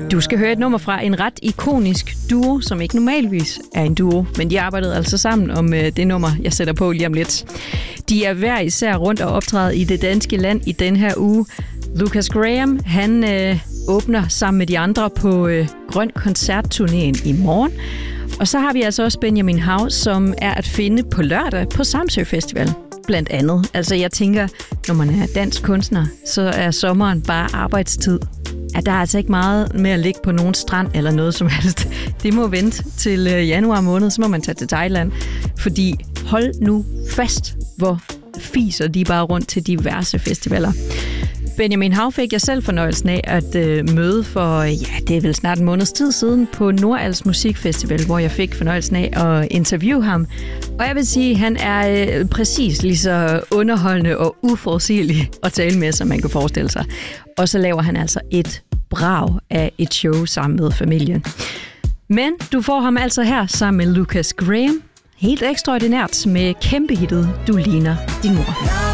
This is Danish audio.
Du skal høre et nummer fra en ret ikonisk duo, som ikke normalvis er en duo, men de arbejdede altså sammen om det nummer, jeg sætter på lige om lidt. De er hver især rundt og optræder i det danske land i den her uge. Lukas Graham, han åbner sammen med de andre på Grøn Koncertturnéen i morgen. Og så har vi altså også Benjamin Hav, som er at finde på lørdag på Samsø Festival. Blandt andet. Altså jeg tænker, når man er dansk kunstner, så er sommeren bare arbejdstid. Ja, der er altså ikke meget med at ligge på nogen strand eller noget som helst. Det må vente til januar måned, så må man tage til Thailand. Fordi hold nu fast, hvor fiser de bare rundt til diverse festivaler. Benjamin Hav fik jeg selv fornøjelsen af at møde for, det er vel snart en måneds tid siden, på Nordals Musikfestival, hvor jeg fik fornøjelsen af at interviewe ham. Og jeg vil sige, at han er præcis lige så underholdende og uforudsigelig at tale med, som man kan forestille sig. Og så laver han altså et brag af et show sammen med familien. Men du får ham altså her sammen med Lukas Graham, helt ekstraordinært med kæmpehittet Du ligner din mor.